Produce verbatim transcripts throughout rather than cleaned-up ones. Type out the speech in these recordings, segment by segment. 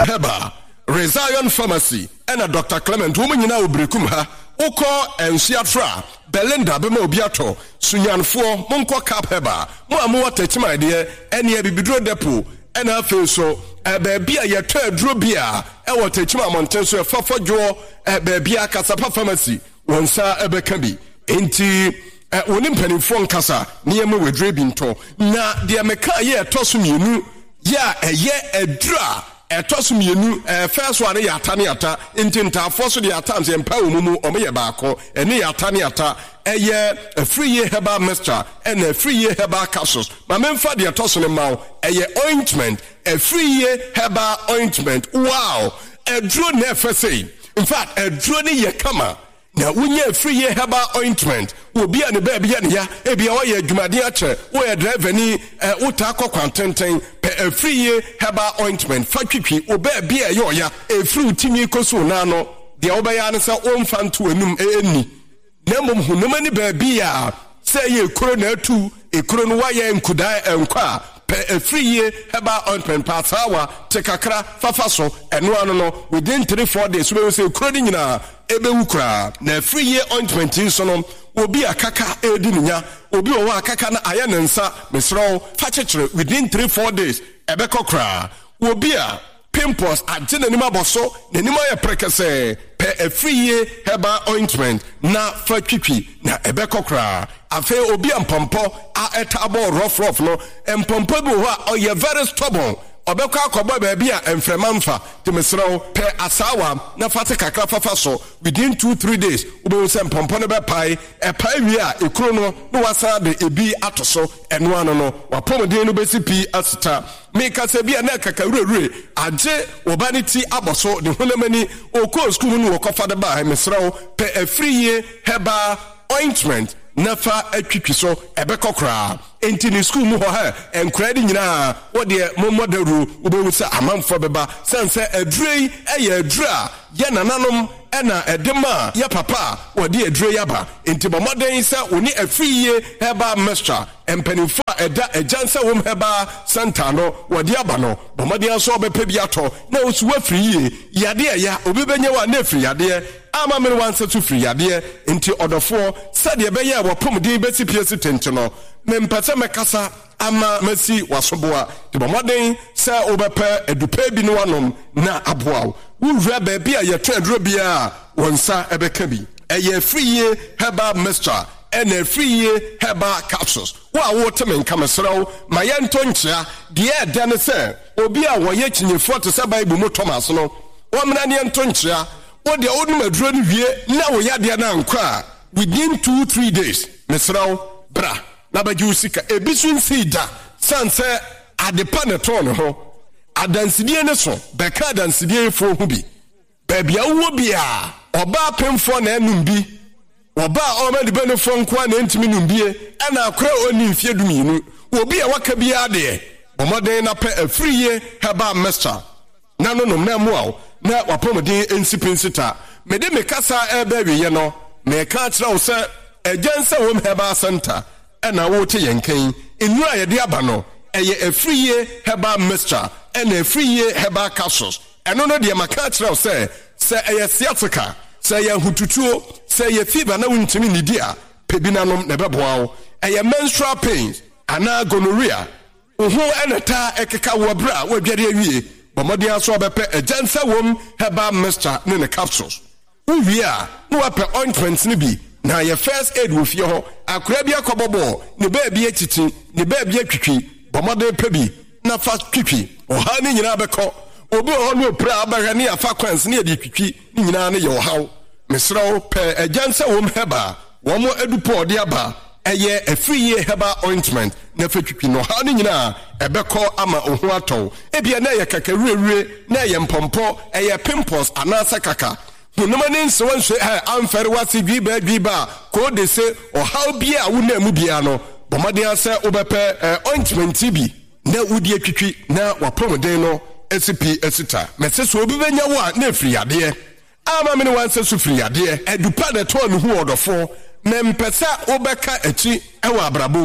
Heba, Rezion Pharmacy, and a Doctor Clement, woman in our Brikum ha, Oko and Siatra, Belinda Bemo Biato, Sunyan Fo, Monko Cap Heba, Moamua Techma dear, and ye bidro depo, and I feel so, a baby a ye third drobia, our Techma Montenso, Fafo Jo, a baby a Casapa Pharmacy, one sa Ebekabi, Enti. Uh, wonim panimfo nkasa niema wedrebinto na de meka ye etosumienu ya eye edra etosumienu eh first one ya atane ata intintafo so de atanse empa omumu omeye baako ene ya atane ata eye free ye herbal mixture and free ye herbal capsules ma memfa de etosune mawo eye ointment a free ye herbal ointment wow edro na efese in fact edro ne ye kama na wunye free ye herbal ointment obi a ne ba bia ne ya e bia wo ye adwumade a che wo ye driver ni uta akokwantenten pe free ye herbal ointment fa twitwi oba bia ye oya e free timi koso na no de wo ba ya ne se omfa nto anum eni na mom hunuma ni ba bia se ye kuro na atu e kuro no wa ye nkuda enkwa pe free ye herbal ointment pasawa tekakra fafaso eno ano no within three four days we say kuro ni nyina ebe wukra na free ye ointment nso no obi akaka edi nya obi owa akaka na aya nensa mesro fa chechere within three four days ebe kokra obi a pimples agena nima boso na nima ya prekese pe free ye herbal ointment na fa twitwi na ebe kokra afa obi ampompo a etabo rough rough no empompo bi ho a oye very stubborn obekwa akoba ba bia emfremanfa temesro pe asawa na fate kakra fafa so within two three days obo se mpompo no be pai e pai wi a ekuro no no wasa de ebi atoso eno ano no wapomden no besi pi asita meka se bia na kakarurure age obaniti aboso de holemani okọ school no wokofa de ba mesro pe a free ye herbal ointment nafa atwitwi so ebekokra enti ni school mu ho ha enkradi nyina wo de momodaru obewu se amanfo beba sense adrei eye adra ye nananom ena edema ya papa wo de adrei yaba enti bomoden se oni afiye heba mixture empanifo eda ajansa wom heba center no wo de aba no bomoden so obepa bi ato na osu afriye yade ya obebenya wa na afri yade ama mere wansa to free yade enti odofo sade ebeye wo pomden besi piesi tente no mempata mekasa ama masi wasoboa de bomoden se obepa edupa bi no wanom na aboa wura ba bia ye twadro bia wonsa ebeka bi eye free herbal mixture and free herbal capsules wa wo temen kamesrew mayento nchia de edane se obi a wo ye chinyefo to se bible mo Thomas no wo mra ne ento nchia wo de odum aduro ni wie na wo yade na nkwa within two three days mesrew bra na bagi usika ebisun sida sanse adepa ne ton ho adansidie ne so beka adansidie fo hu bi babia wo bia oba pemfo na enum bi oba o ma de benefo nko na ntimi numbie ana akora oni mfie duminu obi a waka bia de omoden na pe afriye heba mixture na no nom na muaw na wapomden ensipensita mede mekasa ebe wiye no me ka kira wo se ajansa wom heba center ena wo te yenkan enura ye de aba no eye afriye heba mixture ena afriye heba capsules eno no de maka kira wo se se eye sciatica se eye hututuo se eye fever na wuntimi nidia pebinanom na beboawo eye menstrual pains ana gonorrhea oho eneta ekeka wo bra wo adware awie bomodi aso obepe ajansa wom heba mixture ne ne capsules uwie a no ape ointment ne bi na ye first aid wo fie ho akura bi akobobo ne ba bi atiti ne ba bi atwitwi bomode pebi na fa twitwi oha ni nyina beko obi ho no pra abahwe ne afa kwans ne de twitwi ni nyina ne ye ohaw mesrawo pe ajansa wom heba wo mo edupo de aba eye afriye heba ointment na fa twitwi no ha ni nyina ebeko ama ohu ato ebia na ye kakarurure na ye mpompo eye pimples anasa kaka hunuma ne nse wanhwe ha amfere wase dwiba dwiba ko de se o how bia wo na mu bia no bomade ase obepe ointment bi na wudi atwitwi na wapromoden no esipi esita mese so obi benya wo a na afriyade ama me ne wanse so friyade edupa de to ne hu odofo mempesa obeka achi ewa abrabom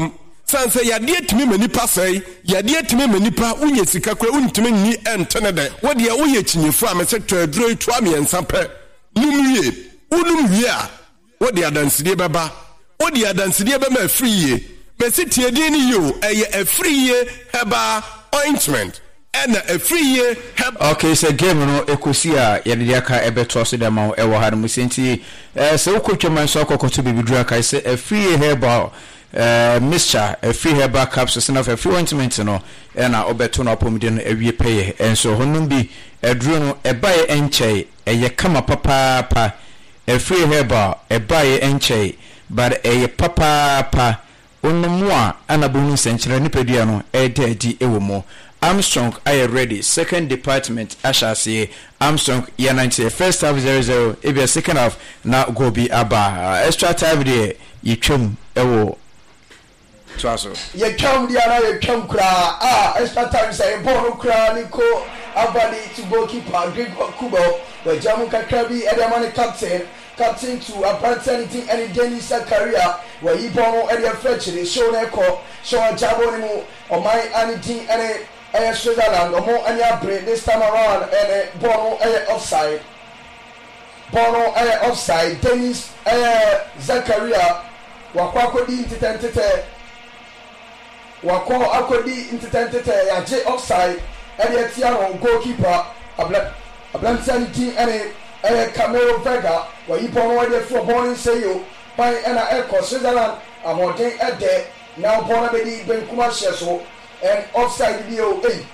sanse yade etimi manipa sai yade etimi manipa unye sika kura untimi ni entene de wo de wo ye chinyefo a meseto aduro etu amiensa pe numuye unumwie a wo de adanside beba wo de adanside be ma free ye besi tiedi ni yo eye a free ye heba ointment and a free ye heba. Okay, so game no ekosi a yede de aka ebeto so de ma e wo ha no musenti eh se ukotwaman so akokoto bibidru aka se a free ye heba Uh, mixture a free herbal capsules and a free ointment no and a obeton upon den a we pay and so honum be a drone a buy enche a yakama papa pa a free herbal a buy enche but a papa pa on the moi and a bonus century nipediano a daddy ewomo Armstrong I ready second department I shall say Armstrong year ninety first half zero zero if your second half now go be aba uh, extra time there you chum ewo Twaso. Ye come the ana ye come kra ah extra time say ball kra niko abali to goalkeeper Greg Kubo the Jamu Kakrabi Edamani captain captain to apparently any Dennis career where he bono area fetchy show neko show jabo ni mu o my anything any eh Switzerland or more anya break this time around and bono eh offside bono eh offside Dennis eh Zakaria wakwako di ntitentete wako akodi intentete ya J offside and yet ya goalkeeper abla ablansanity and a Camero Vega where you born where for born say you by an echo Switzerland a more day a day now born a baby Ben Kuma Sheso and offside video eight.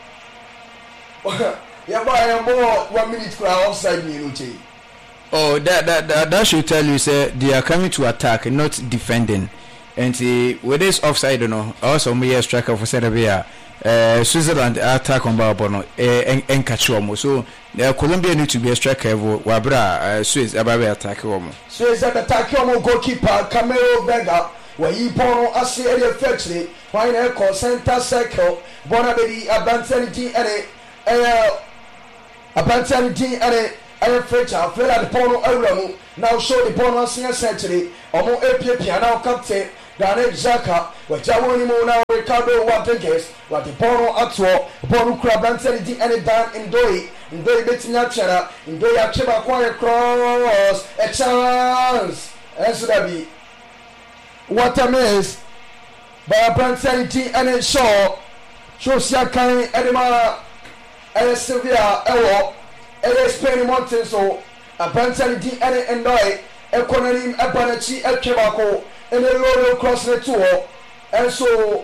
Yeah, by more one minute for offside me. Oh, that, that that that should tell you say they are coming to attack, not defending. And see, with this offside, you know, also me a striker for Serbia, uh, Switzerland attack on Barbono, and and Cachuomo. So uh, Colombia need to be a striker. Wabra Swiss about attack Omo. Swiss attack Omo goalkeeper Camero Vega. Where he bono asi area fetchy, why na call center circle, Bonabedi abantanity and a abantanity and a a feature, fell at the Pono Aramu, now show the Pono senior century, or more A P P now captain, Dane Zaka, where Jawonimo now Ricardo Rodriguez, what the Pono Atwo, Bono Crabantanity and a Dan in Doi, in Doi Betina Chera, in Doi Achiba Quiet Cross, a chance, and so that be. What a mess by a Bransanity and a show shows Yakai Edema and Sylvia Ewo and Spain Mountain so a Bransanity and a Endoi a Conalim a Banachi a Kibako and a Loro cross the tour and so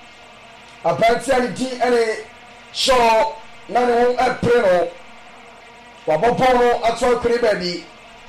a Bransanity and a show none a Preno Wabopono at all Cribaby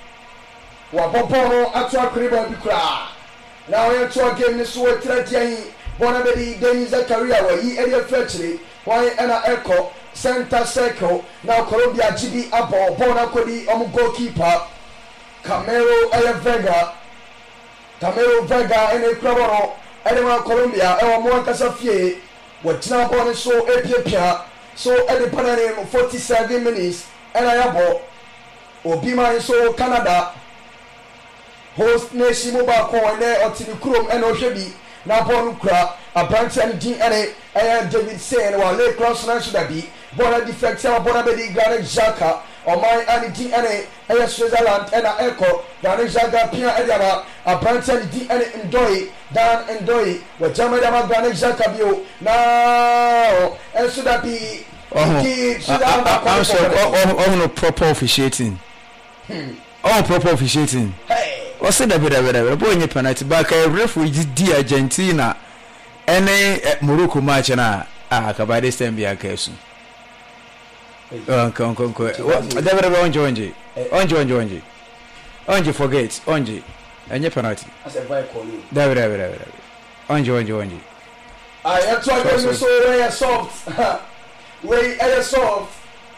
Wabopono at all Cribaby cry. Now we are to game this way thirty Bonabedi Dennis Zakaria where he area fetchy why an echo center circle now Colombia G B Abo Bonacodi um goalkeeper Camero Aya Vega Camero Vega and a Craboro anyone Colombia and one Casafie what now born so A P P so at the Panama forty-seven minutes and I abo Obima so Canada host nation mobile coin there or Tinukurum and Oshebi now born kra a branch and G N A and David saying while late cross should be born a defect born a Granite Jaka or my and G N A and Switzerland and a echo Granite Jaka Pia Edama a branch and G N A Doi Dan and Doi where Jamadama Granite Jaka Bio now and should that be I'm so proper officiating. Oh, proper officiating. Hey. What's the better, better, boy, in penalty back a referee, D Argentina, any Morocco match, and ah, Cabades ten be a case. Oh, come, come, come. Never onji, onji, onji, onji, onji, forget, onji, and your penalty. I said, why call you? Never, never, never. Onji, onji, onji. I am trying to so very soft. Way air soft.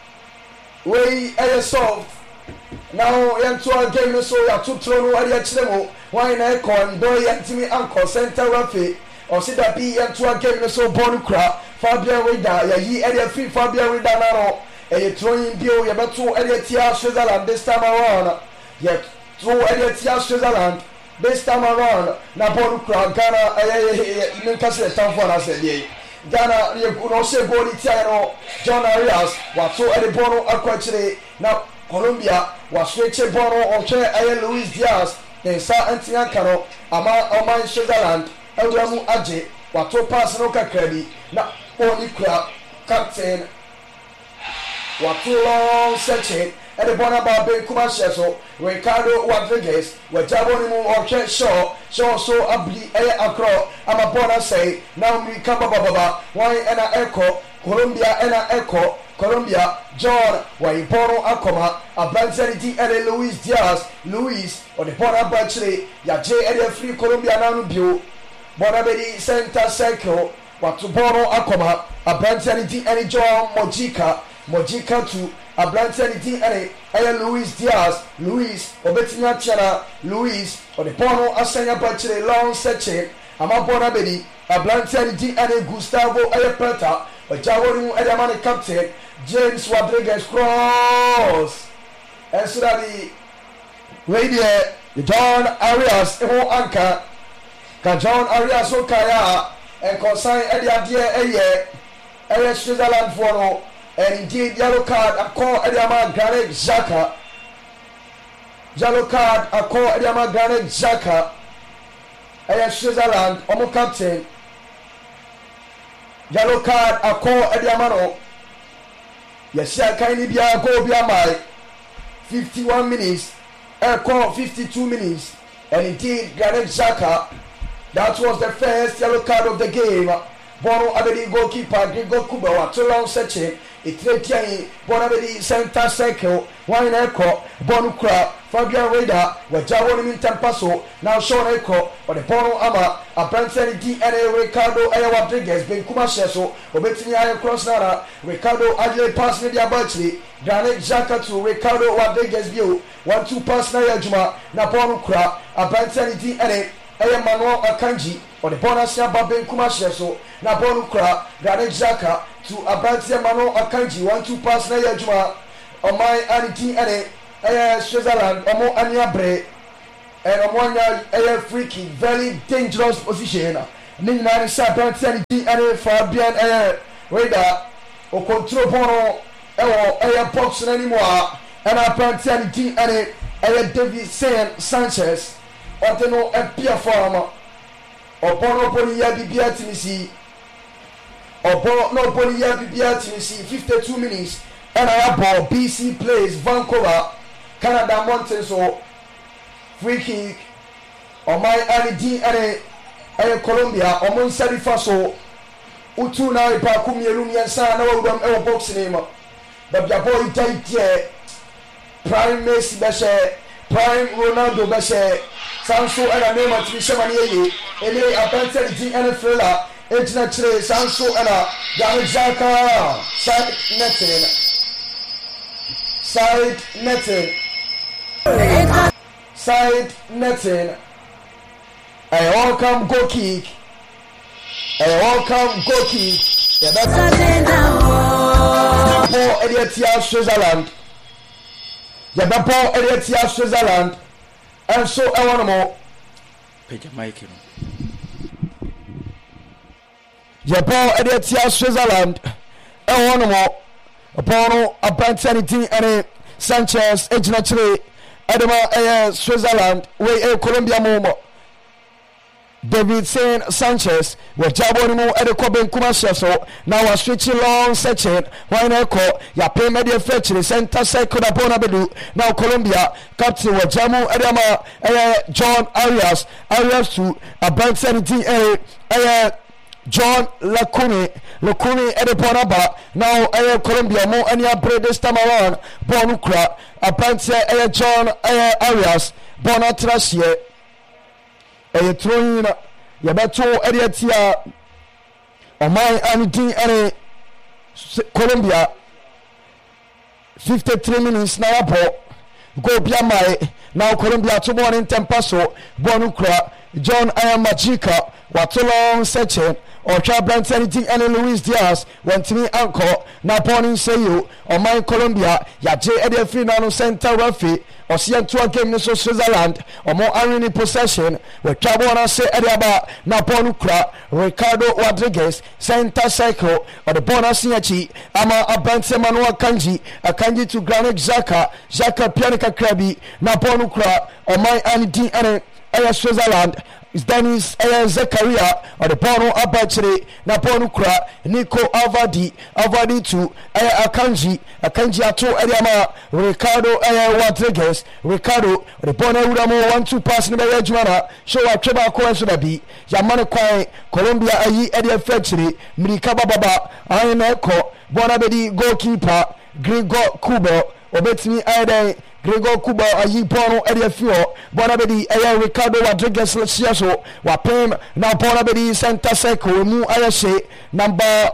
Way air soft. Now, yanto again, so ya two tron wari achilemo. Why na kon do yantimi anko center rafi. Or see that be yanto again, so bonu kra. Fabia Rida, ya yi area free Fabia Rida naro. E ye throwing bio ya betu area tia Switzerland this time around. Yet throw area tia Switzerland. this time around na ball kura Ghana eh nkase time for na say dey Ghana ye no say goal it no John Arias wato e the ball akwachire na Colombia was switch ball on che eh Luis Diaz then sa antia kano ama Oman Switzerland ewramu age wato pass no kakrabi na only kura captain wato long searching and the Bonaba Ben Kumasheso, Ricardo Rodriguez, where Jabonimu or Chen Shaw, Shaw so ably air acro, I'm a bona say, now we come baba, why and a echo, Colombia and a echo, Colombia, John, why Bono Akoma, a Banzanity and Luis Diaz, Luis, or the Bona Bachelor, ya J and a free Colombia Nanubu, Bonabedi Center Circle, what to Bono Akoma, a Banzanity and John Mojica, Mojica to Abrantanity and a Luis Diaz, Luis, Obetina Chana, Luis, or the Bono Asanya Bachelor, long searching, Amabona Bedi, Abrantanity and a Gustavo Ayapeta, or Jawonu Edamani captain, James Rodriguez Cross. And so that the radio, John Arias, Evo Anka, Ka John Arias Okaya, and consign Eddie Adia Eye, Eye Switzerland for. And indeed, yellow card, I call Ediama Granit Xhaka. Yellow card, I call Ediama Granit Xhaka. I am Switzerland, Omo captain. Yellow card, I call Ediamano. Yes, I can't be a go be a my fifty-one minutes. I call fifty-two minutes. And indeed, Granit Xhaka, that was the first yellow card of the game. Bono Abedi goalkeeper, Gregor Kubawa, too long searching. It's Tiani, Bonabedi Center Circle, Wine Echo, Bonu Kra, Fabian Reda, where Jawon in Tempaso, now Sean Echo, or the Bono Ama, a Branson D N A Ricardo Aya Rodriguez, Ben Kumasheso, Obetini Aya Crossnara, Ricardo Adle pass Media Bachelor, Granit Xhaka to Ricardo Rodriguez view, one two pass Naya Juma, Naponu Kra, a Branson D N A. Aya Manuel Akanji, or the Bonasia Babin Kumasheso, Nabonu Kra, Granit Xhaka to Abatia Manuel Akanji, one two pass Naya Juma, or my Anity Ane, Aya Switzerland, Omo Anya Bre, and Omonia Aya freaky, very dangerous position. Nina Sabanti Ane Fabian Aya Reda, or control Bono, Aya box anymore, and Abatia Ane, Aya David Sanchez. Oteno empia farmer. Obono poni ya bibia timisi. Obono no poni ya bibia timisi. fifty-two minutes. And I have B C plays Vancouver, Canada Mountains. So free kick. On my Ali D and a Colombia. On mon sadi faso. Utu na ipa kumi elumi yansa na wawam ewa box name. But ya boy tight Prime Messi beshe. Prime Ronaldo beshe. Sanso and a name of Trishamani, Ele Abantel D and a thriller, Ejna Tre, Sanso and a Granit Xhaka, side netting, side netting, side netting, a welcome go kick, a welcome go kick, yeah, that's Paul Elliott Switzerland, yeah, that's Paul Elliott Switzerland. And so I want more. Peja Mike. Japan, Editia, Switzerland. I want more. Bono, Abantanity, and Sanchez, Ejnatre, Edema, Switzerland, way Colombia Momo. David Sain Sanchez, where Jabonimu Edekoben Kumashaso, now a switching long section, wine echo, ya pay media fetch the center circle upon Abedu, now Colombia, Captain where Jamu Edema, John Arias, Arias to a bank seventeen, a John Lacuni, Lacuni Edeponaba, now a Colombia, more any upgrade this time around, Bonukra, a bank a John Arias, Bonatrasie. A throwing Yabato Ediatia or my anything any Colombia fifty-three minutes now go Biamai now Colombia two morning Tempaso Bonukra John Ayamajika Watolong searching ɔtwa aberanteɛ no din ɛne Luis Diaz wɔntumi ankɔ na bɔɔl no nsɛ yio ɔman Colombia yɛagye ɛde afiri no ano center referee ɔseɛ ntoa game no so Switzerland ɔmo arene possession wɔtwa bɔɔl no ase ɛde aba na bɔɔl no kura Ricardo Rodriguez center circle ɔde bɔɔl no ase akyi ama aberanteɛ Manuel Akanji Akanji to Granit Xhaka Xhaka pia ne kakra bi na bɔɔl no kura ɔman ane din ɛne ɛyɛ Switzerland Dennis ɛyɛ Zakaria ɔde bɔɔl no aba akyire na bɔɔl no kura Nico Avadi Avadi to ɛyɛ Akanji Akanji ato ɛde ama Ricardo ɛyɛ Rodriguez Ricardo ɔde bɔɔl no awura mu one two pass no bɛyɛ adwuma na hyɛ watwe baako nso da bi yɛama no kwan Colombia ayi ɛde afa akyire mmirika bababa ahe na ɛkɔ bɔɔl no abɛdi goalkeeper Gregor Kubel obetumi ayɛ dɛn Gregor Kubel ayi bɔɔl no ɛde afi hɔ bɔɔl no abɛdi ɛyɛ Ricardo Rodriguez hyia so wapem na bɔɔl no abɛdi center circle emu ayɛ hye number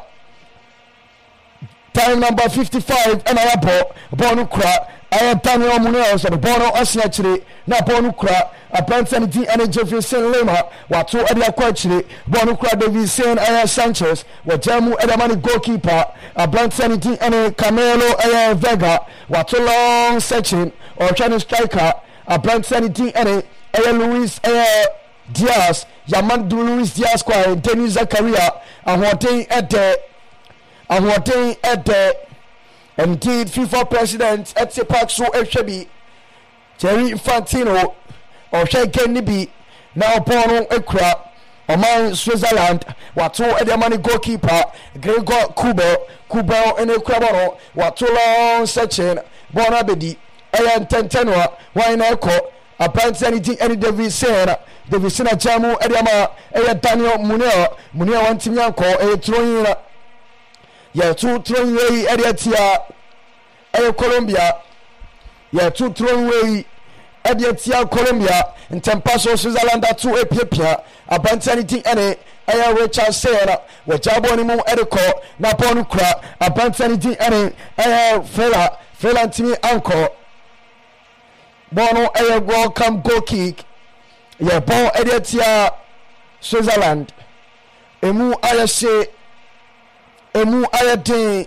time number fifty-five ɛna ayabɔ bɔɔl no kura ɛyɛ Daniel Munoz ɔde bɔɔl no ɔsi akyire na bɔɔl no kura aberanteɛ no din ɛne Jefferson Lema wato ɛde akɔ akyire bɔɔl no kura Davidson ɛyɛ Sanchez wɔgya mu ɛde ama ne goalkeeper aberanteɛ no din ɛne Camilo ɛyɛ Vega wato long section ɔhwɛ ne striker aberanteɛ no din ɛne ɛyɛ Luis ɛyɛ Diaz yaman do Luis Diaz kwan Denis Zakaria ahoɔden ɛdɛ ahoɔden ɛdɛ indeed FIFA president ɛte park so ɛhwɛ bi Jerry Infantino ɔhwɛ game ni bi na ɔbɔɔl no ekura ɔman Switzerland wato ɛde ama ne goalkeeper Gregor Kubel Kubel ɛna ekura bɔɔl no wato long section bɔɔl no abɛdi ɛyɛ ntɛntɛnua wɔn na ɛkɔ aberanteɛ no din ɛne Davidson Davidson agya mu ɛde ama ɛyɛ Daniel Munir Munir wɔntumi ankɔ ɛyɛ turo na yɛto turo yi ɛde atia ɛyɛ Colombia yɛto turo yi ɛde atia Colombia ntɛmpa so Switzerland ato epiapia aberanteɛ no din ɛne ɛyɛ Richard Sera wɔgya bɔɔl no mu ɛde kɔ na bɔɔl no kura aberanteɛ no din ɛne ɛyɛ Frela Frela ntumi ankɔ bɔɔl no ɛyɛ welcome goal kick yɛ bɔɔl ɛde atia Switzerland emu ayɛ hye emu ayɛ den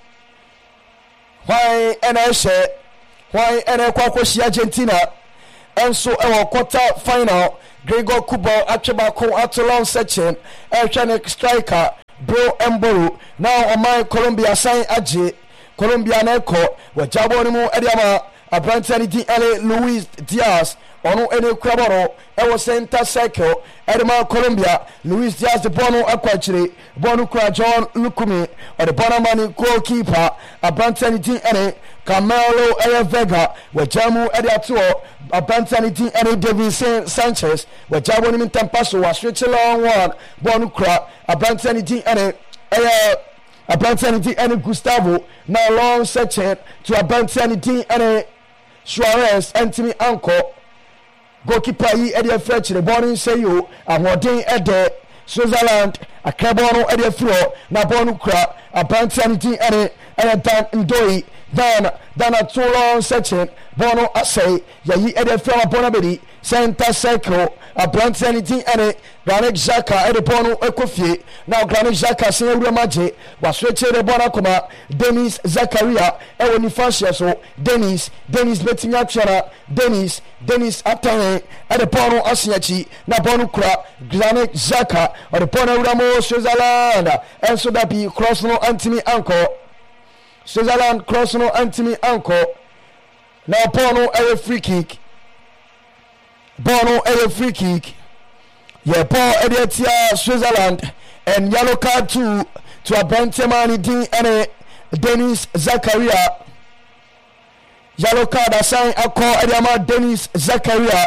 hwan ɛna ɛhyɛ hwan ɛna ɛkɔ akɔhyia Argentina ɛnso ɛwɔ quarter final Gregor Kubel atwe baako ato long section ɛhwɛ ne striker Bro Embolo na ɔman Colombia san agye Colombia na ɛkɔ wɔgya bɔɔl no mu ɛde ama aberanteɛ no din ɛne Luis Diaz ɔno ɛne kura bɔɔl no ɛwɔ center circle ɛde ma Colombia Luis Diaz de bɔɔl no akɔ akyire bɔɔl no kura John Lukumi ɔde bɔɔl no ama ne goalkeeper aberanteɛ no din ɛne Camilo ɛyɛ Vega wɔgya mu ɛde ato hɔ aberanteɛ no din ɛne Davidson Sanchez wɔgya bɔɔl no mu ntɛmpa so wɔaswitch long one bɔɔl no kura aberanteɛ no din ɛne ɛyɛ aberanteɛ no din ɛne Gustavo na long section to aberanteɛ no din ɛne Suarez ɛntumi ankɔ goalkeeper yi ɛde afiri akyire bɔɔl no nsɛ yi o ahoɔden ɛdɛ Switzerland akra bɔɔl no ɛde afiri hɔ na bɔɔl no kura aberanteɛ no din ɛne ɛyɛ Dan Ndoi Dan Dan ato long section bɔɔl no asɛe yɛyi ɛde afiri hɔ bɔɔl no abɛdi center circle aberanteɛ no din ɛne Granit Xhaka ɛde bɔɔl no ɛkɔ fie na Granit Xhaka sɛ awura mu agye waso akyire de bɔɔl no akɔma Denis Zakaria ɛwɔ nifa hyɛ so Denis Denis bɛtumi atwɛra Denis Denis atane ɛde bɔɔl no ase akyi na bɔɔl no kura Granit Xhaka ɔde bɔɔl no awura mu Switzerland ɛnso da bi cross no antimi ankɔ Switzerland cross no antimi ankɔ na bɔɔl no ɛyɛ free kick bɔɔl no ɛyɛ free kick yɛ bɔɔl ɛde atia Switzerland and yellow card to to aberanteɛ maa ne din ɛne Denis Zakaria yellow card asan akɔ ɛde ama Denis Zakaria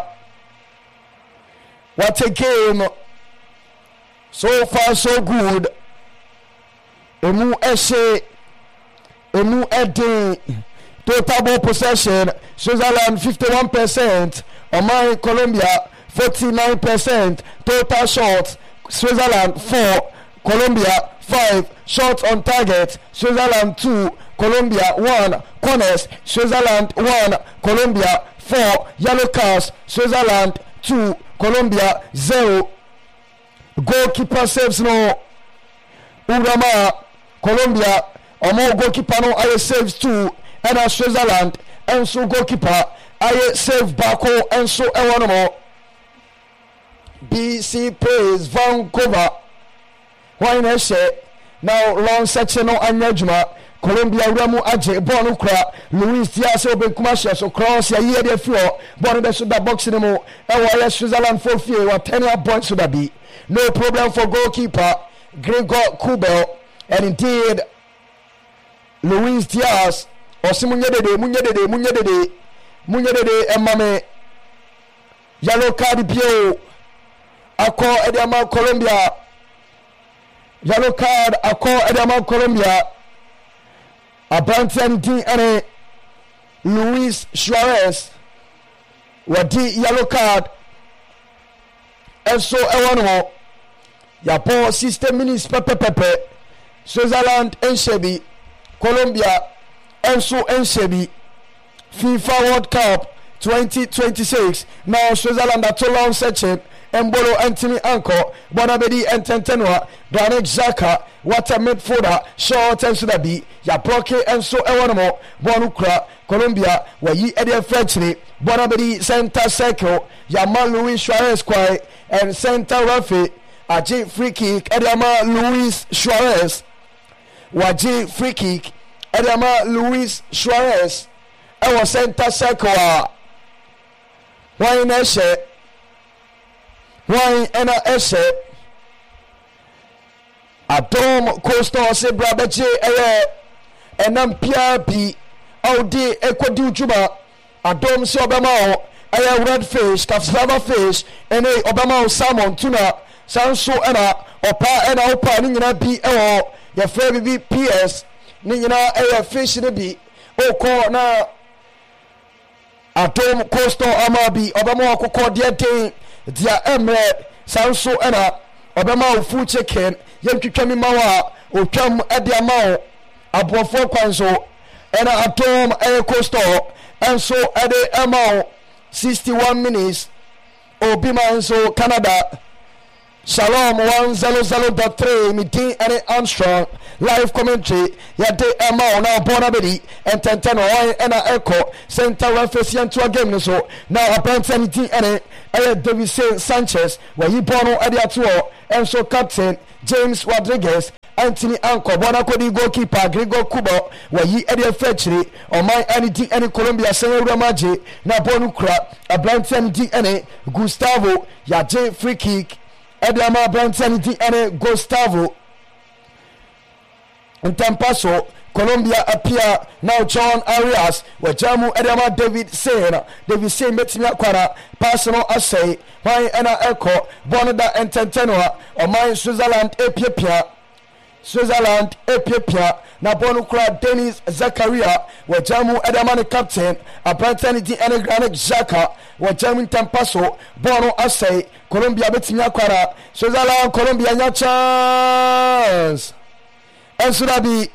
what a game so far so good emu ɛhyɛ emu ɛden total ball possession Switzerland fifty-one percent ɔman Colombia forty-nine percent total shots Switzerland four Colombia five shots on target Switzerland two Colombia one corners Switzerland one Colombia four yellow cards Switzerland two Colombia zero goalkeeper saves no urama Colombia omo goalkeeper no aye saves two and Switzerland enso goalkeeper aye save bako enso ewo no mo B C plays Vancouver why na she now long section no anyadwuma Colombia uramu aje ball no kra Luis Diaz obenkuma share so cross ya ye de fio ball be so da box no mo ewo ya Switzerland for fear what ten points so da be no problem for goalkeeper Gregor Kubel and indeed Luis Diaz osimunye dede munye dede munye dede munye dede emame yellow card bio ako edema Colombia yellow card ako edema Colombia Abantian din ene Luis Suarez wadi yellow card enso ewano ya po system minutes pepe pepe Switzerland enshebi Colombia enso enshebi FIFA World Cup twenty twenty-six now Switzerland at long section Embolo Anthony Anko Bonabedi Ententenwa Granit Xhaka what a midfielder short and sudabi ya broke enso ewanamo bonukra Colombia wa yi ede fetchly Bonabedi center circle ya ma Luis Suarez kwai and center referee aji free kick edama Luis Suarez waji free kick edama Luis Suarez ewa center circle why na she why ena eshe Adom Coastal se brabeje eye enam pia bi audi ekwodi ujuba Adom se obama o eye red fish cassava fish ene obama o salmon tuna sanso ena opa ena opa ni nyina bi ewo ya fe bi P S ni nyina eye fish ne bi oko na Adom Coastal amabi obama akoko de den dia emre sanso ena obama o full chicken yentwitwami mawa otwam ade amawo abofo kwanso ena Atom air coastal enso ade amawo sixty-one minutes obi manso Canada Shalom one hundred point three meeting any Armstrong live commentary ya de amawo na Bonabedi ententen o ena echo center referee into game no so now apparently any eh David Sanchez where he bono ade ato enso captain James Rodriguez Anthony Anko bona kodi goalkeeper Gregor Kubel where he ade fetchly or my anything any Colombia Senora Maje na bonu kra abranti anything any Gustavo ya J free kick Edama Brantanity and Gustavo in Tampaso, Colombia appear now. John Arias, where Jamu Edama David Sena, David Sena Metimia Quara, personal assay, my Anna Echo, Bonada and Tentenoa, or my Switzerland Epipia, Switzerland Epipia, Nabonukra Dennis Zakaria, where Jamu Edamani captain, a Brantanity and Granit Xhaka, where Jamu Tampaso, Bono assay. Colombia betinya kwara Switzerland Colombia nya chance Ensurabi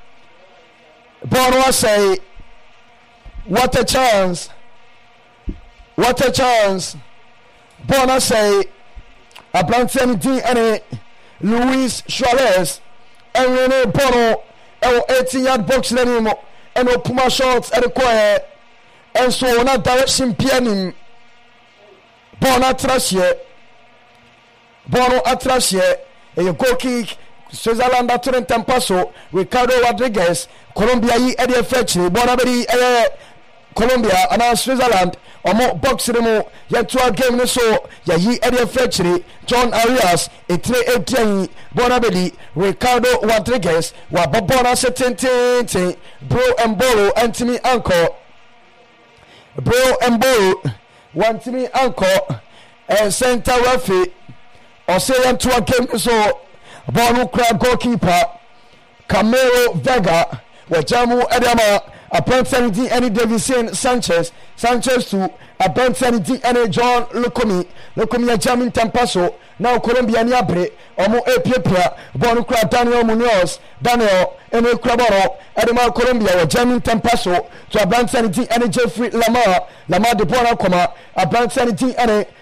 Bono say what a chance what a chance Bono say Abrantian D and Luis Suarez and Rene Bono eighteen yard box lenimo and Puma shots at the corner and so na direction pianim Bono trashe Bono atrashe a goal kick Switzerland at Tampaso Ricardo Rodriguez Colombia yi ede fetchly Bonabedi eh Colombia and Switzerland omo box remo yetwa game no so ya yi ede fetchly John Arias etre etian Bonabedi Ricardo Rodriguez wa bobona setenten bro Embolo Anthony Anko bro Embolo Anthony Anko and center referee or say them to a game so Bonu crab goalkeeper Camilo Vega where Jamu Edama a Pensanity any Davison Sanchez Sanchez to a Pensanity any John Lukomi Lukomi a Jamin Tampaso now Colombia Niabre Omo Epipia Bonu crab Daniel Munoz Daniel Ene Craboro Edema Colombia where Jamin Tampaso to a Pensanity any Jeffrey Lamar Lamar de Bona Coma a Pensanity any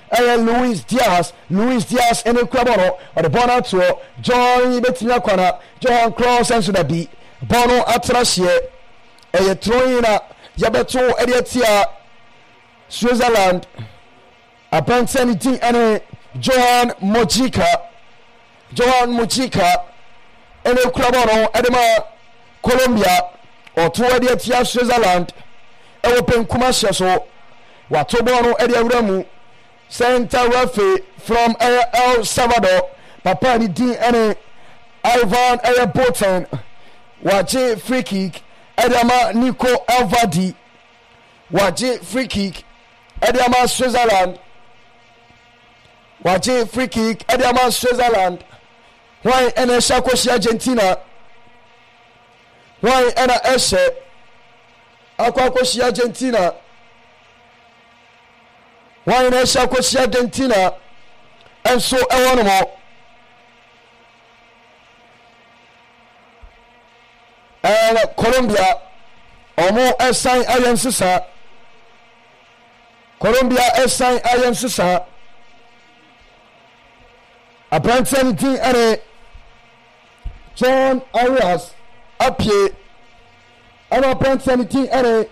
ɛyɛ Luis Diaz Luis Diaz ɛne kura bɔ no ɔde bɔ no atoɔ John bɛtumi akwana John Cross nso da bi bɔ no atena hyeɛ ɛyɛ throwing na yɛbɛto ɛde atia Switzerland aberanteɛ ne din ɛne Johan Mojica Johan Mojica ɛne kura bɔ no ɛde ma Colombia ɔto ɛde atia Switzerland ɛwɔ penkum ahyɛ so wato bɔ no ɛde awura mu center referee from El Salvador papa ne din ɛne Ivan ɛyɛ Boten wagye free kick ɛde ama Nico Elvadi wagye free kick ɛde ama Switzerland wagye free kick ɛde ama Switzerland wɔn ɛna ɛhyɛ akɔhyɛ Argentina wɔn ɛna ɛhyɛ akɔ akɔhyɛ Argentina wɔn ɛna ɛhyɛ akɔhyɛ Argentina ɛnso ɛwɔ no mo ɛɛ Colombia ɔmo ɛsan ayɛ nsesa Colombia ɛsan ayɛ nsesa aberanteɛ ne din ɛne John Arias apie ɛna aberanteɛ ne din ɛne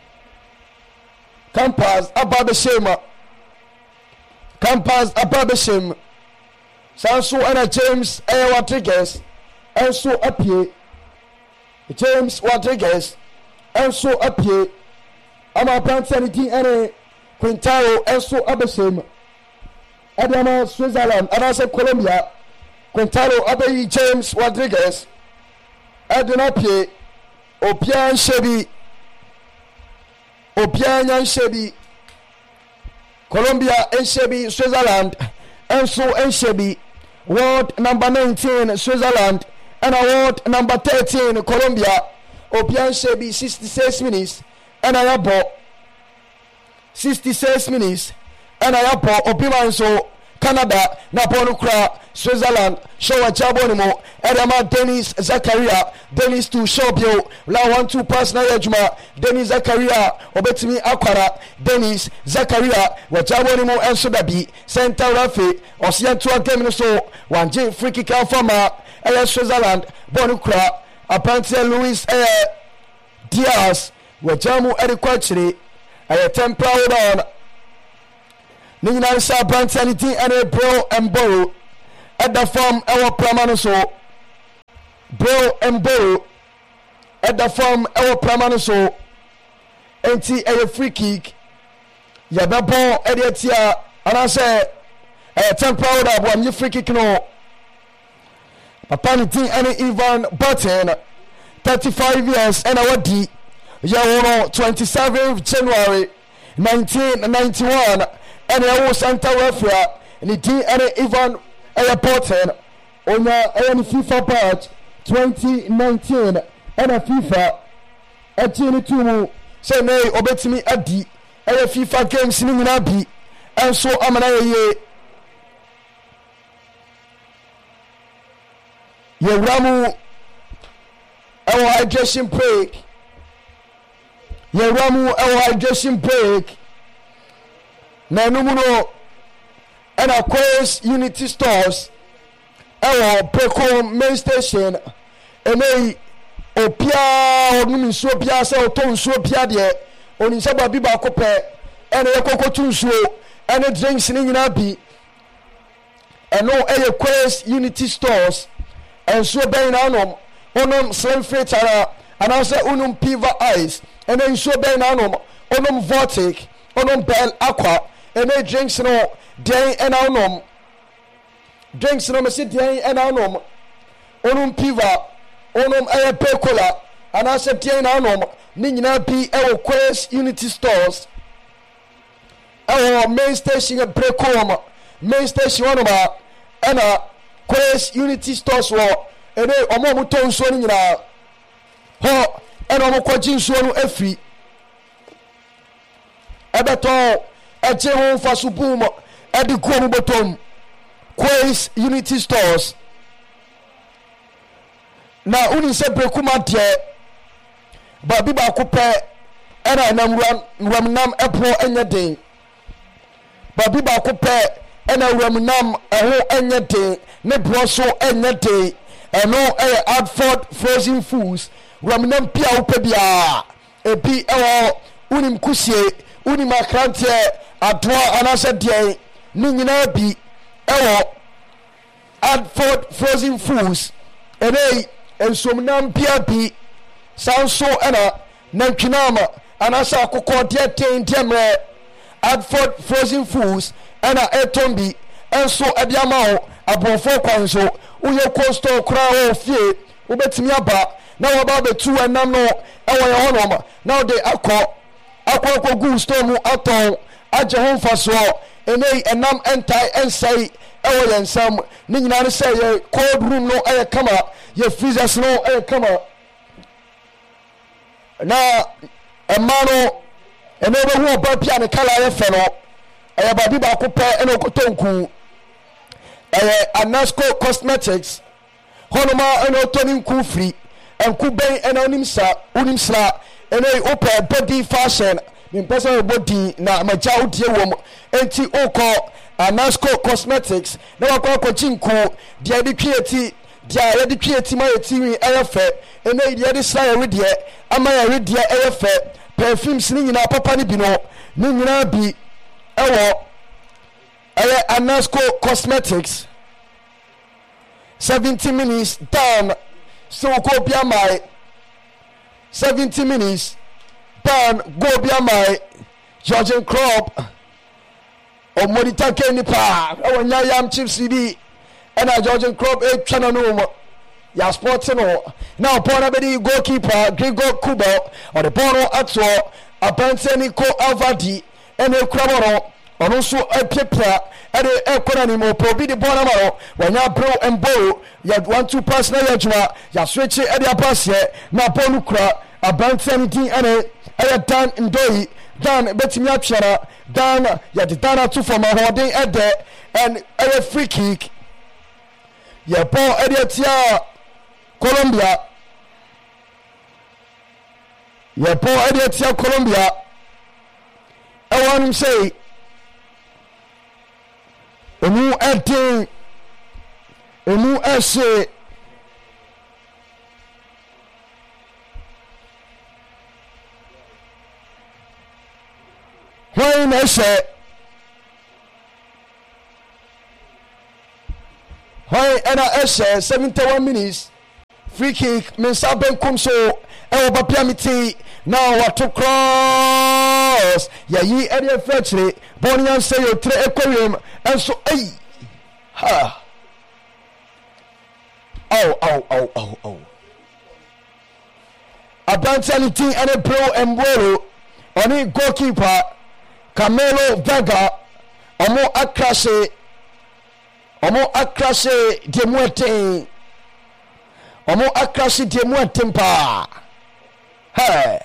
Campas aba abɛhyɛ mu Campas aba abɛhyɛ mu saa nso ɛna James ɛyɛ Rodriguez ɛnso apie James Rodriguez ɛnso apie ama aberanteɛ ne din ɛne Quintero ɛnso abɛhyɛ mu ɛde ama Switzerland anaasɛ Colombia Quintero abɛyi James Rodriguez ɛde no apie obiara nhyɛ bi obiara nya nhyɛ bi Colombia nhyɛ bi Switzerland ɛnso nhyɛ bi world number nineteen Switzerland ɛna world number thirteen Colombia obiara nhyɛ bi sixty-six minutes ɛna yɛbɔ sixty-six minutes ɛna yɛbɔ obiara nso Canada na bɔ no kura Switzerland show a jabo ne mo ɛdama Dennis Zakaria Dennis to show bio la one two pass na yɛdwuma Dennis Zakaria obetumi akwara Dennis Zakaria wa jabo ne mo ɛnso da bi center referee ɔsiɛnto game no so wangye free kick afama ɛyɛ Switzerland bɔ no kura apantia Luis ɛyɛ Diaz wa jamo ɛde kɔ akyire ɛyɛ temporal hold on ne nyinaa nsa aberanteɛ ne din ɛne Bro Mboro ɛda fam ɛwɔ prama no so Bro Mboro ɛda fam ɛwɔ prama no so enti ɛyɛ free kick yɛbɛbɔ ɛde atia anaasɛ ɛyɛ temporal hold up wɔmye free kick no papa ne din ɛne Ivan Boten thirty-five years ɛna wadi yɛwo no twenty-seventh January nineteen ninety-one ɛna ɛwɔ center referee ne din ɛne Ivan ɛyɛ Boten onya ɛyɛ ne FIFA badge twenty nineteen ɛna FIFA ɛgye ne tumu sɛ ne obetumi adi ɛyɛ FIFA games ne nyinaa bi ɛnso amana yɛyɛ yɛwura mu ɛwɔ hydration break yɛwura mu ɛwɔ hydration break na ɛnum no ɛna Quays Unity Stores ɛwɔ Precom main station ɛnɛyi obiara ɔnum nsuo biara sɛ ɔtɔ nsuo biara deɛ onisɛ baabi baako pɛ ɛna yɛ kɔkɔ tu nsuo ɛne drinks ne nyinaa bi ɛno ɛyɛ Quays Unity Stores nsuo bɛn na anom onom slim fit ara anaasɛ onum Piva Ice ɛna nsuo bɛn na anom onom Vortic onom Bell Aqua ɛna drinks no deɛn ɛna onom drinks no mesi deɛn ɛna onom onum Piva onom ɛyɛ Pecola anaasɛ deɛn na onom ne nyinaa bi ɛwɔ Quays Unity Stores ɛwɔ main station Precom main station hɔ nom a ɛna Quays Unity Stores wɔ ɛne ɔmo a ɔmo tɔ nsuo no nyinaa hɔ ɛna ɔmo kɔgye nsuo no afiri ɛbɛtɔn ɛgye ho nfa so boom ɛde gu ɔmo bɔtɔm Quays Unity Stores na woni sɛ Brekuma deɛ baabi baako pɛ ɛna nam nwuram nam ɛpono ɛnyɛ den babi ba ko pe ena wuramnam eho enye den ne bro so enye den eno eh Adford Frozen Foods wuramnam pia wo pe bia ebi ewo unim kusie unim akrante atoa anase den ni nyina bi ewo Adford Frozen Foods ene ensomnam pia bi sanso ena nantwinama anasa akokɔ de ten temre Adford Frozen Foods ena etombi enso ediama ho abonfo kwan so uye costo kra ho fie ubetimi aba na woba betu enam no ewo ye honoma na de akɔ akɔ akɔ gu store mu aton agye ho mfaso enei enam entai ensai ewo ye nsam ni nyina ne sɛ ye cold room no eye kama ye freezers no eye kama na emano ene be hu oba pia ne kala ye fe no eye ba bi ba ko pe ene okotonku eye Anasco Cosmetics honoma ene otoni nku free enku ben ene onim sa onim sra ene open body fashion me person body na maja odie wom enti okọ Anasco Cosmetics na wakọ akọchinku dia de twieti dia ye de twieti ma yetimi eye fe ene dia de sra ye redie ama ye redie eye fe perfumes ni nyina papa ni bi no ni nyina bi ewo eye Anasco Cosmetics seventy minutes down so go bia mai seventy minutes down go bia mai Georgian Crop o monita ke ni pa ewo nya yam chips bi ena Georgian Crop e twana no mo ya sport no now Bona Bedi goalkeeper Gregor Kubo or the Bono ato Abanteni ko Avadi ene kraboro ono so epepra ade ekona ni mo probi de Bona maro wanya bro embo ya one two pass na ya juma ya switch ade apasse na bonu kra Abanteni din ene aya dan ndoi dan betimi atwara dan ya de dan ato for my holding ede and aya free kick ya ball ade tia Colombia ye po edia Colombia I want him say emu ede emu ese when ese when ena ese seventy-one minutes free kick mensa benkum so e oba piamiti now what to cross ya yi area fetchre bonian say you tre equilibrium and so ay ha oh oh oh oh oh abantality and a pro embolo oni goalkeeper Camelo Vega omo akrase omo akrase de muete omo akrase de muetempa hey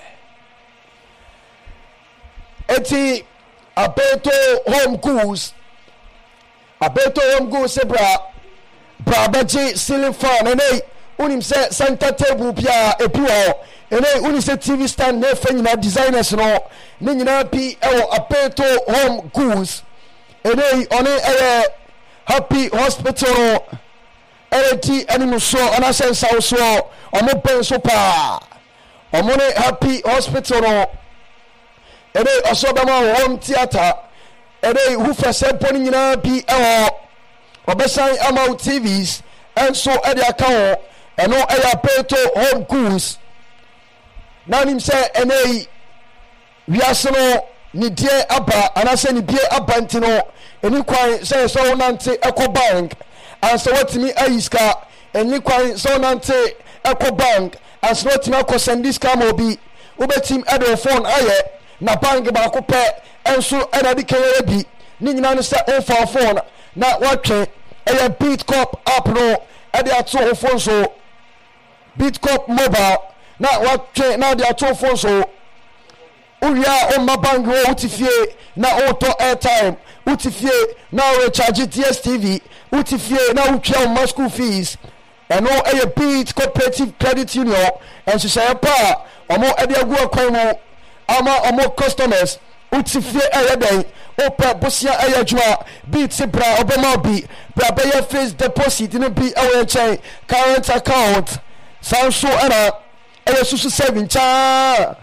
eti abeto home goals abeto home goals bra bra baji ceiling fan ene unim se center table bia epiwo ene unim se T V stand ne fanyina designers no ne nyina bi ewo abeto home goals ene one eye Happy Hospital Ereti animal so ana sense so omo ben so pa omo ne Happy Hospital no ere osobama home theater ere hu fese poni nyina bi ewo obesan ama T Vs enso ere aka ho eno eya peto home cruise nanim se enei wiaseno ni die aba anase ni bie abantino eni kwan se so nante eco bank anso watimi ayiska eni kwan so nante eco bank anso watimi akosend this cam obi ubetim edo phone aye na bank ba ko pe enso ena di keye bi ni nyina no se on phone na watwe eye Bitcop app no e dey ato phone so Bitcop mobile na watwe na dey ato phone so uya on my bank wo utifie na auto airtime utifie na recharge D S T V utifie na utwa on school fees and no a beat cooperative credit union and so say pa omo e dey agu akwan mu ama omo customers utifie ɛyɛ den opa bosia ɛyɛ adwuma beat bra obema bi bra bɛyɛ face deposit no bi ɛwɔ nkyɛn current account sanso ɛna ɛyɛ susu saving cha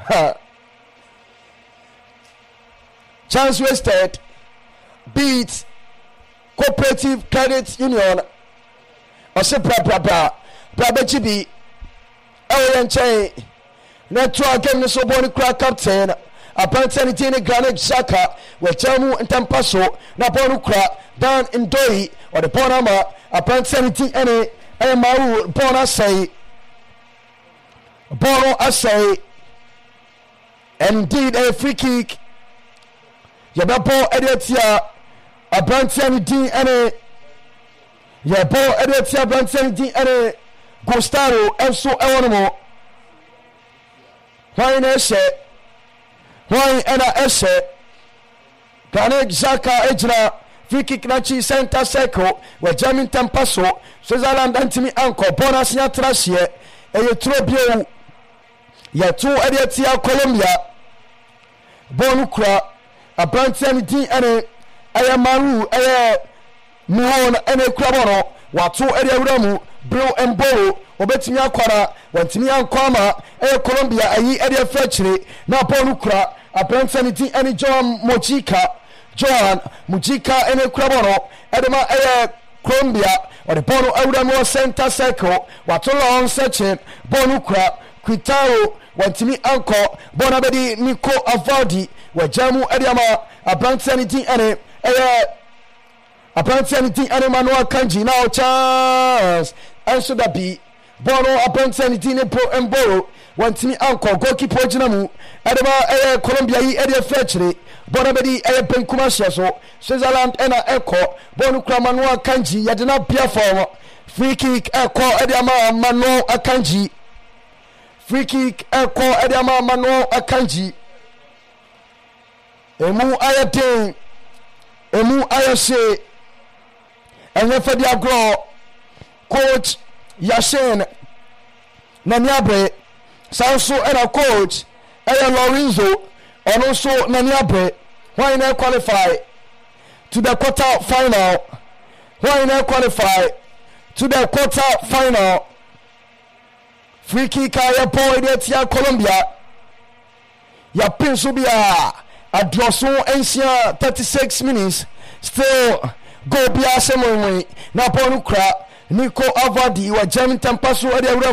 chance wasted beat cooperative credit union ɔsɛ bra bra bra bra bɛgye bi ɛwɔ nkyɛn na to game no so bɔ ne kura captain apprentice ne tin Granit Xhaka wɔkyɛ mu ntampa so na bɔ no kura Dan Ndoi ɔde bɔ no ama apprentice ne tin ɛne ɛyɛ mawu bɔ no asɛe bɔ no asɛe indeed a free kick yɛbɛbɔ ɛde atia apprentice ne tin ɛne yɛbɔ ɛde atia apprentice ne tin ɛne Gustavo ɛnso ɛwɔ no mu hwan na ɛhyɛ hwan ɛna ɛhyɛ Granit Xhaka egyina free kick n'akyi center circle wɔ German tempa so Switzerland antimi ankɔ bɔɔl n'asenya tra hyɛ ɛyɛ turo bio yɛto ɛde atia Colombia bɔɔl no kura aberanteɛ ne din ɛne ɛyɛ Maru ɛyɛ Mihon ɛna ekura bɔɔl no wato ɛde awura mu Bril Embolo obetumi akɔra wɔntumi ankɔ ama ɛyɛ Colombia ayi ɛde afɛ akyire na bɔɔl no kura aberanteɛ ne din ɛne Joan Mojica Joan Mojica ɛna ekura bɔɔl no ɛde ma ɛyɛ Colombia ɔde bɔɔl no awura mu wɔ center circle wato long searching bɔɔl no kura Quintaro wɔntumi ankɔ bɔɔl no abɛdi Nico Avaldi wɔgya mu ɛde ama aberanteɛ ne din ɛne ɛyɛ aberanteɛ ne din ɛne Manuel Kanji na chance ɛnso da bi bɔɔl no aberanteɛ ne din ne Pro Embolo wɔntumi ankɔ goalkeeper gyina mu ɛde ma ɛyɛ Colombia yi ɛde afɛ akyire bɔɔl no bɛdi ɛyɛ benkum ahyɛ so Switzerland ɛna ɛkɔ bɔɔl no kura Manuel Kanji yɛde na bia fam free kick ɛkɔ ɛde ama Manuel Akanji free kick ɛkɔ ɛde ama Manuel Akanji emu ayɛ den emu ayɛ se ɛnyɛ fɛdi agorɔ coach Yashin nani abrɛ saa nso ɛna coach ɛyɛ Lorenzo ɔno nso nani abrɛ wɔn na qualify to the quarter final wɔn na qualify to the quarter final free kick a yɛ bɔ ɛde atia Colombia yɛpin so bi a aduoso nsia thirty-six minutes still goal bi asɛm wɔn na bɔɔl no kura Nico Avaldi wɔ German tempa so ɛde awura